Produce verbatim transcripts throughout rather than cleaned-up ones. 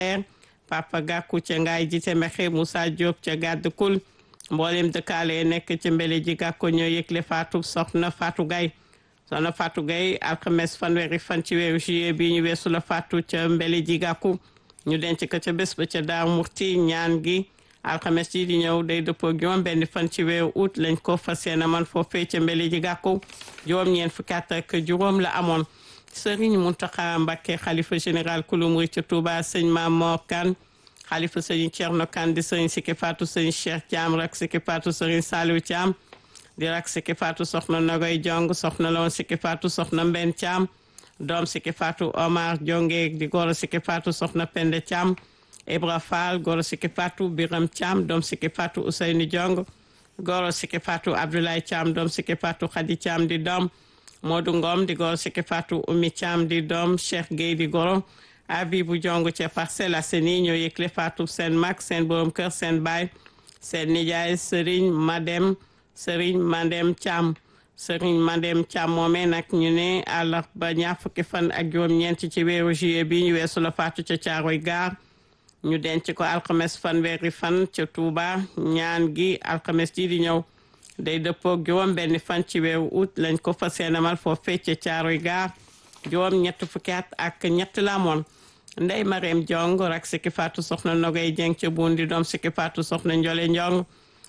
Papa Gakou ca Ngaay Jite Mexe Moussa Diop ca Gaddukul mboolem dëkkaale yi nekk ci mbele ji Gàkko ñoo yëgle faatu soxna Fatou Gaye soxna Fatou Gaye alxames fanweeri fan ci weeru juillet bi ñu weesu la faatu ca mbele ji Gàkku ñu denc ko ca bés ba ca Daaru Murti ñaan gi alxames ji di ñëw day dëppoo juróom benn fan ci weeru août lañ ko fas yéene man foofee ca mbele ji Gàkku juróom ñeent fukki at ak juróom la amoon Serigne Mountakha Mbacké xalifa général kulu murid ca Touba sëñ Mamor Kane xalifa sëñ Thierno Kane di sëñ Siki Fatou sëñ Cheikh Thiam rak Siki Fatou sëñ Saliou Thiam di rak Siki Fatou soxna Nogoy Jong soxna Loon Siki Fatou soxna Mben Thiam doom Siki Fatou Omar Jonge di goro Siki Fatou soxna Pende Thiam Ibra Fall goro Siki Fatou Biram Thiam doom Siki Fatou Ousseynou Jong goro Siki Fatou Abdoulaye Thiam doom Siki Fatou Khady Thiam di doom Modou Ngom di goro Siki Fatou Oumy Thiam di doom Cheikh Gueye di goro Abibou Jong ca Parcelles Assainies ñoo yëgle faatu seen mag seen borom kër seen baay seen nijaay Serigne Madem Serigne Madem Thiam Serigne Madem Thiam moomee nag ñu ne àllarba ñaar fukki fan ak juróom-ñeent ci weeru juillet bi ñu weesu la faatu ca Caaroy Gaar ñu denc ko alxames fanweeri fan ca Touba ñaan gi alxames ji di ñëw day dëppoog juróom benn fan ci weeru août lañ ko fas yéenemal foofee ca Caaroy Gaar juróom ñett fukki at ak ñett la amoon Ndey Marème Jong rak Siki Fatou soxna Nogay Jeng ca Bundi doom Siki Fatou soxna Njole Njong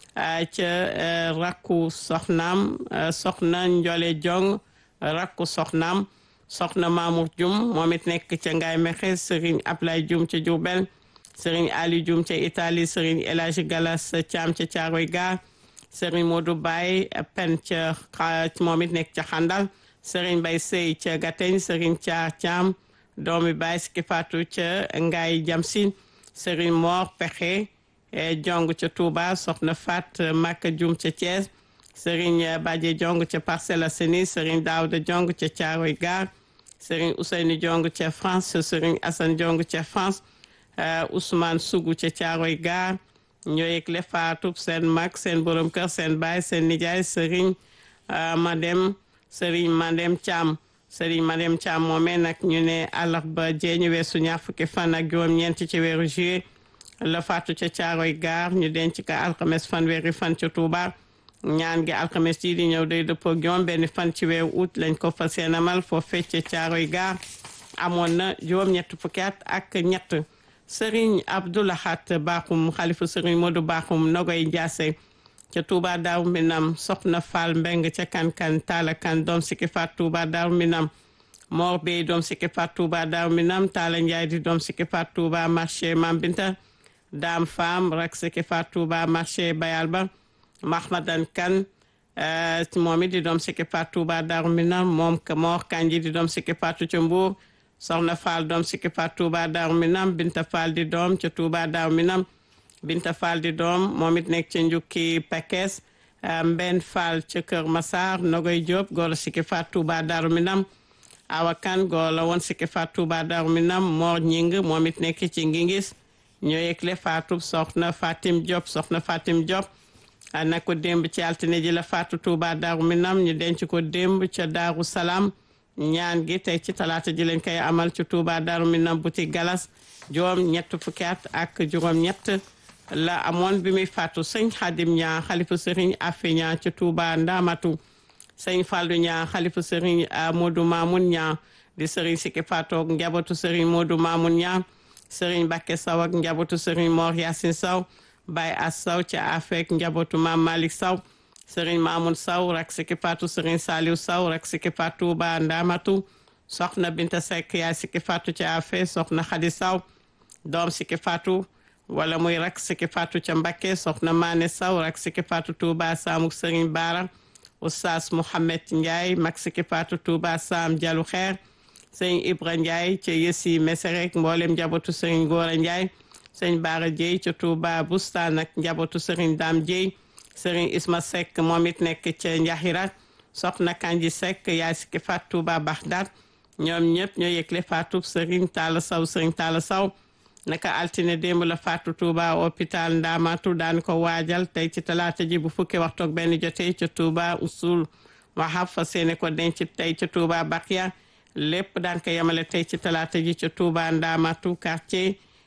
ca rakku soxnaam soxna Njole Jong rakku soxnaam soxna Mamour Dioum moom it nekk ca Ngaay Mexe Serigne Ablaye Dioum ca Diourbel Serigne Ali Dioum ca Italie Serigne El Hadji Galas Thiam ca Caaroy Gaar Serigne Modou Baye Pen ca moom it nekk ca Xandal Serigne Bay Sey ca Gateñ Serigne Thiar Thiam doomi Baye Siki Fatou ca Ngaay Jamsin Serigne Mor Pexe Jong ca Touba soxna Fat Makka Dioum ca Thiès Serigne Badje Jong ca Parcelles Assainies Serigne Daouda Jong ca Thiaroye Gare Serigne Ousseynou Jong ca France Serigne Assane Jong ca France Ousmane Sougou ca Thiaroye Gare ñoo yëgle faatu seen mag seen borom kër seen baay seen nijaay Serigne Madem Serigne Madem Thiam Serigne Madem Thiam moomee nag ñu ne àllarba jee ñu weesu ñaar fukki fan ak juróom-ñeent ci weeru juillet la faatu ca Caaroy Gaar ñu denc ka alxames fanweeri fan ca Touba ñaan gi alxames ji di ñëw day dëppoo juróom benn fan ci weeru août lañ ko fas yéenemal foofee ca Caaroy Gaar amoon na juróom-ñett fukki at ak ñett Serigne Abdoulahat Bakhoum xalifu Serigne Modou Bakhoum Nogoy Ndiasse ca Touba Daaru Minam soxna Fall Mbeng ca Kankan Talla Kan doom Siki Fatou Touba Daaru Minam Mor Bey doom Siki Fatou Touba Daaru Minam Talla Ndiaye di doom Siki Fatou Touba marché Mambinta Dame Fam rak Siki Fatou Touba marché Bayalba Mahmadan Kan moom it di doom Siki Fatou Touba Daaru Minam moom ka Mor Kanji di doom Siki Fatou ca Mbuur soxna Fall doom Siki Fatou Touba Daaru Minam Binta Fall di doom ca Touba Daaru Minam Binta Fall di doom moom it nekk ca njukki Pekes Mbenn Fall ca Kër Massar Nogoy Diop góor Siki Fatou Touba Daaru Minam Awa Kan góor la woon Siki Fatou Touba Daaru Minam Mor Ñing moom it nekk ci Ngingis ñoo yëgle Fatou soxna Fatim Diop soxna Fatim Diop na ko démb ci altine ji la Fatou Touba Daaru Minam ñu denc ko démb ca Daaru Salaam ñaan gi tey ci talaata ji leen koy amal ci Touba Daaru Minam boutique Galas juróom ñett fukki at ak juróom ñett la amoon bi muy faatu sëñ Xadim ñaa xalifu sëriñ Afe ñaa ci Touba Ndamatu sëñ Fallu ñaa xalifu sëriñ Modou Mamoun ñaa di sëriñ Siki Fatou ak njabootu sëriñ Modou Mamoun ñaa sëriñ Bakke Saw ak njabootu sëriñ Mor Yasin Saw Baye As Saw ci Afe ak njabootu Mam Malik Saw sëriñ Mamoun Saw rak Siki Fatou sëriñ Saliou Saw rak Siki Fatou Touba Ndamatu soxna Binta Seck yaay Siki Fatou ci Afe soxna Xadi Saw doom Siki Fatou wala muy rak Siki Fatou ca Mbakke soxna Maane Saw rak Siki Fatou Touba Samuk Serigne Bara Oustaz Mouhamed Ndiaye mag Siki Fatou Touba Sam Jalu Xeer Serigne Ibra Ndiaye ca Yësi Meserek mboolem njabootu Serigne Gora Ndiaye Serigne Bara Dieye ca Touba Bustaan ak njabootu Serigne Dame Dieye Serigne Isma Seck moom it nekk ca Njaxira soxna Kanji Seck yaay Siki Fatou Touba Bagdad ñoom ñëpp ñoo yëgle Fatou Serigne Talla Saw Serigne Talla Saw naka altine démb la Fatou Touba hôpital Ndamatu daan ko waajal tey ci talaata ji bu fukki waxtu ak benn jotee ca Touba usul wahab fa seene ko denc tey ca Touba Bakia lépp daan ko yemale tey ci talaata ji ca Touba Ndamatu quartier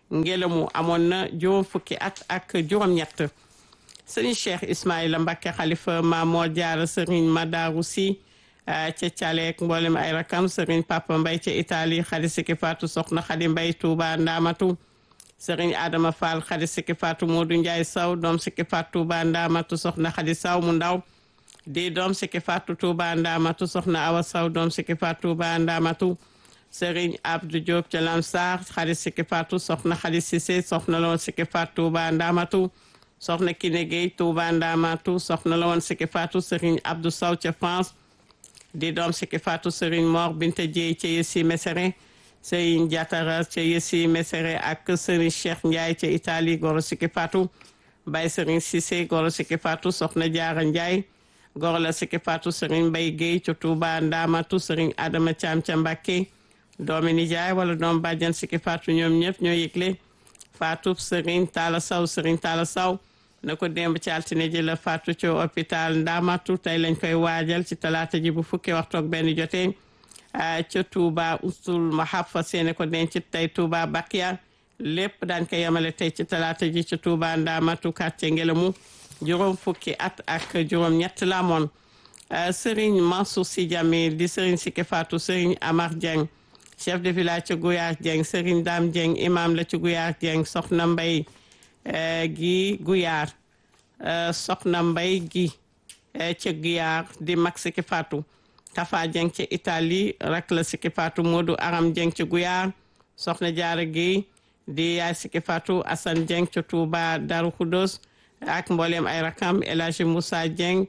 Ngelamu amoon na juróom fukki at ak juróom-ñett sëriñ Cheikh Ismaïla Mbacké xalifa Mamour Diarra sëriñ Madarou Sy ca Thialek mboolem ay rakam sëriñ Papa Mbay ca Italie xadi siki Fatou soxna Xadi Mbay Touba Ndamatu sëriñ Adama Fall xadi siki Fatou Modou Ndiaye Saw doom siki Fatou Touba Ndamatu soxna Xadi Saw mu ndaw di doom siki Fatou Touba Ndamatu soxna Awa Saw doom siki Fatou Touba Ndamatu sëriñ Abdou Diop ca Lansar xadi siki Fatou soxna Xadi Cissé soxna la woon siki Fatou Touba Ndamatu soxna Kiné Gueye Touba Ndamatu soxna la woon siki Fatou sëriñ Abdou Saw ca France di doom siki Fatou sëriñ Mor Binta Dieye ca Yessi Mesere sëriñ Diatara ca Yessi Mesere ak sëriñ Cheikh Ndiaye ca Italie goro siki Fatou Baye sëriñ Cissé goro siki Fatou soxna Diarra Ndiaye goro la siki Fatou sëriñ Mbaye Gueye ca Touba Ndamatu sëriñ Adama Thiam ca Mbacké doomi nijaay wala doom bàjjan siki Fatou ñoom ñëpp ñoo yëgle Fatou sëriñ Talla Saw sëriñ Talla Saw na ko démb ci altine ji la Fatou ci hôpital Ndamatu tey lañ koy waajal ci talaata ji bu fukki waxtu ak benn jotee ca Touba Usul Mahab fa seene ko denc tey Touba Bakia lépp daañ ko yemale tey ci talaata ji ci Touba Ndamatu quartier Ngelamu juróom fukki at ak juróom ñett la moon sëriñ Mansour Sy Djamil di sëriñ siki Fatou sëriñ Amar Dieng chef de village ci Gouyaar Dieng sëriñ Dame Dieng imam la ci Gouyaar Dieng soxna Mbay gi Gouyaar soxna Mbay gi ci Gouyaar di mag siki Fatou Tafa Dieng ci Italie rak la siki Fatou Modou Aram Dieng ci Gouyaar soxna Jaara gi di yaay siki Fatou Assane Dieng ci Touba Darou Khoudoss ak mboolem ay rakam El Hadji Moussa Dieng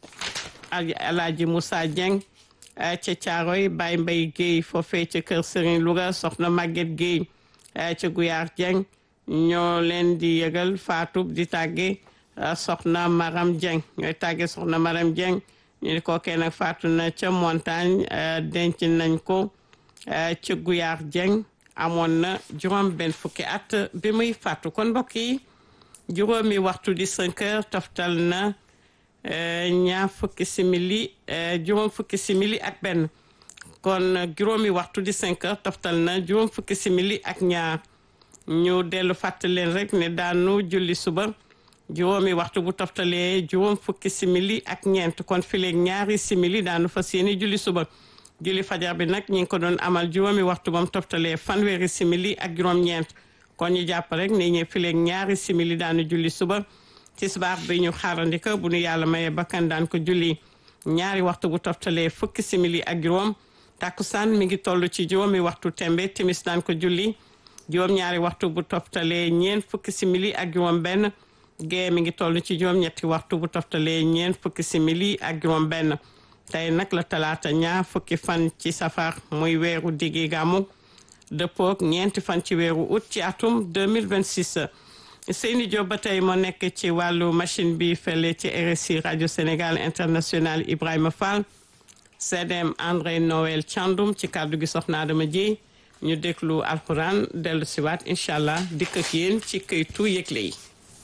El Hadji Moussa Dieng ca Caaroy Baye Mbaye Guèye foofee ca kër Serigne Louga soxna Maguette Guèye ca Gouyaar Dieng ñoo leen di yëgal Fatou di tàgge soxna Maram Dieng ñooy tàgge soxna Maram Dieng ñu ni kookee nag Fatou na ca montagne denc nañ ko ca Gouyaar Dieng amoon na juróom benn fukki at bi muy Fatou kon mbokk yi juróomi waxtu di cinq heures toftal na ñaar fukki simili juróom fukki simili ak benn kon juróomi waxtu di cinq heures toftal na juróom fukki simili ak ñaar ñu dellu fàttali leen rek ne daanu julli suba juróomi waxtu bu toftalee juróom fukki simili ak ñeent kon fileeg ñaari simili daanu fas yéene julli suba julli fajar bi nag ñi ngi ko doon amal juróomi waxtu bam toftalee fanweeri simili ak juróom-ñeent kon ñu jàpp rek ne ñu fileeg ñaari simili daanu julli suba tisbaar bi ñu xaarandika bu nu yàlla maye bakkan daan ko julli ñaari waxtu bu toftalee fukki simili ak juróom takkusaan mi ngi toll ci juróomi waxtu tembe timis daan ko julli juróom ñaari waxtu bu toftalee ñeent fukki simili ak juróom benn gee mi ngi toll ci juróom ñetti waxtu bu toftalee ñeent fukki simili ak juróom benn tey nag la talaata ñaar fukki fan ci safar muy weeru diggi gàmmu dëppook ñeenti fan ci weeru août ci atum deux mille vingt-six Seyni Diop ba tey moo nekk ci wàllu machine bi fële ci R S I Radio Sénégal International Ibrahima Fall C D M André Noël Thiandoum ci kàddu gi soxna Adama Dieye ñu déglu alxuraan dellu siwaat incha allah dikk ak yéen ci këytu yëgle yi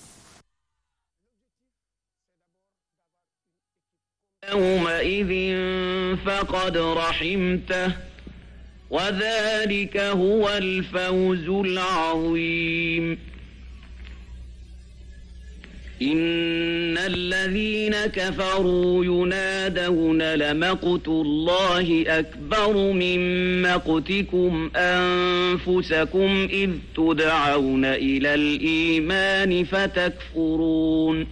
يومئذ فقد رحمته وذلك هو الفوز العظيم إن الذين كفروا ينادون لمقت الله أكبر من مقتكم أنفسكم إذ تدعون إلى الإيمان فتكفرون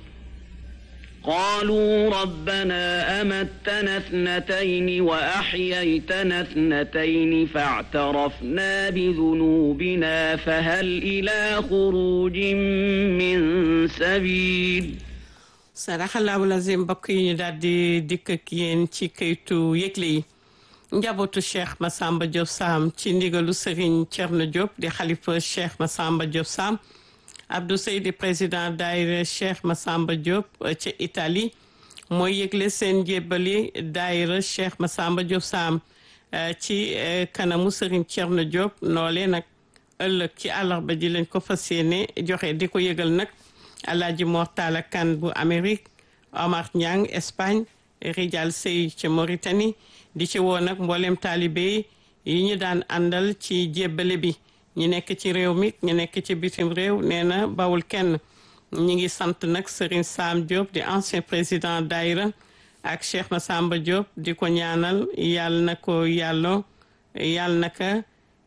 قالوا ربنا أمتنا اثنتين وأحييتنا اثنتين فاعترفنا بذنوبنا فهل إلى خروج من سبيل saraxalaahu lazim mbokk yi ñu daal di dikk ak yéen ci këytu yëgle yi njabootu Cheikh Massamba Diop Sam ci ndigalu Serigne Thierno Diop di xalifa Cheikh Massamba Diop Sam Abdou Seydi président daayira Cheikh Massamba Diop ca Italie mooy yëgle seen jébbali daayira Cheikh Massamba Diop Sam ci kanamu Serigne Thierno Diop noole nag ëllëg ci àllarba ji lañ ko fas yéene joxe di ko yëgal nag Alaaji Mortala Kan bu Amérique Omar Niang Espagne Rijal Sey ca Mauritanie di ci woo nag mboolem taalibe yi ñu daan àndal ci jébbale bi ñi nekk ci réew mi ñi nekk ci bitim réew nee na bawul kenn ñi ngi sant nag Serigne Sam Diop di ancien président daïra ak Cheikh Massamba Diop di ko ñaanal yàlla na ko yàlla yàlla naka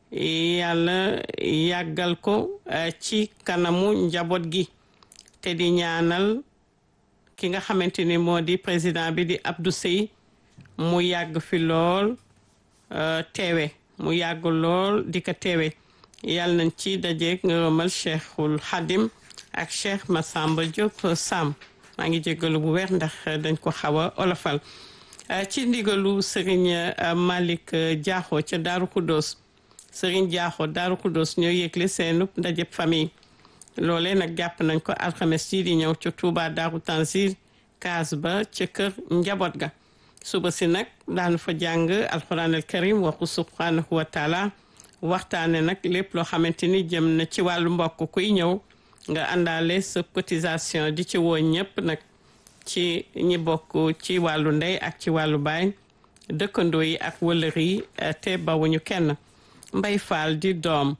yàlla yàggal ko ci kanamu njaboot gi te di ñaanal ki nga xamante ni moo di président bi di Abdou Sey mu yàgg fi lool teewe mu yàgg lool di ko teewe yàlla nañ ci dajeeg ngërëmal Cheikhul Khadim ak Cheikh Massamba Diop Sam maa ngi jéggalu bu weer ndax dañ ko xaw a olofal ci ndigalu Serigne Malick Diakho ca Daaru Khoudoss Serigne Diakho Daaru Khoudoss ñoo yëgle seenub ndajeb famille loolee nag jàpp nañ ko alxames yi di ñëw ca Touba Daaru Tanzil kaas ba ca kër njaboot ga suba si nag daanu fa jàng alquran al karim waxu subhanahu wa taala waxtaane nag lépp loo xamante ni jëm na ci wàllu mbokk kuy ñëw nga àndaale sa cotisation di ci woo ñëpp nag ci ñi bokk ci wàllu ndey ak ci wàllu baay dëkkandoo yi ak wëlër yi te bawuñu kenn Mbay Fall di doom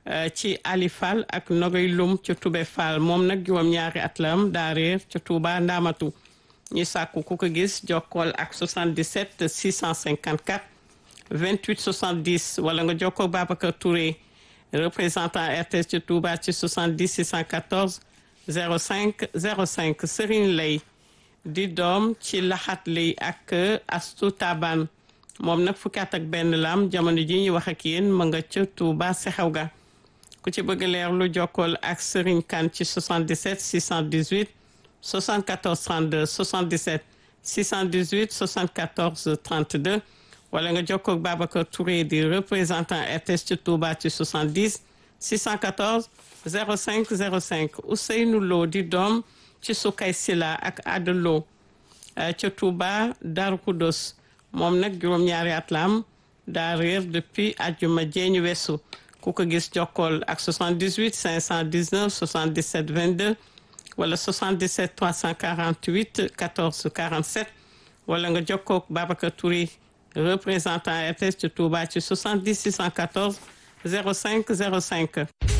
ci Ali Fall ak Nogoy Lum ca Toubé Fall moom nag juróom ñaari at la am daa réer ca Touba Ndamatu ñi sàkku ku ko gis jokkool ak soixante-dix-sept six cent cinquante-quatre vingt-huit soixante-dix wala nga jokkoo Babacar Touré représentant R T S ci Touba ci soixante-dix six cent quatorze zéro cinq zéro cinq Serigne Lay di doom ci Laxat Lay ak Astu Taban moom nag fukki at ak benn lam jamono ji ñu wax ak yéen ma nga ca Touba Sexew ga ku ci bëgg leer lu jokkool ak Serigne Kane ci soixante-dix-sept six cent dix-huit soixante-quatorze trente-deux soixante-dix-sept six cent dix-huit soixante-quatorze trente-deux wala nga jokkoo ak Babacar Touré di représentant R T S ci Touba ci soixante-dix six cent quatorze zéro cinq zéro cinq Ousseynou Lo di doom ci Sukay Sila ak Ada Lo ca Touba Darou Khoudoss moom nag juróom-ñaari at la am daa réer depuis ajjuma jeeñu weesu ku ko gis jokkool ak soixante-dix-huit cinq cent dix-neuf soixante-dix-sept vingt-deux wala soixante-dix-sept trois cent quarante-huit quatorze quarante-sept wala nga jokkoo ak Babacar Touré représentant R T S ci Touba ci soixante-dix six cent quatorze zéro cinq zéro cinq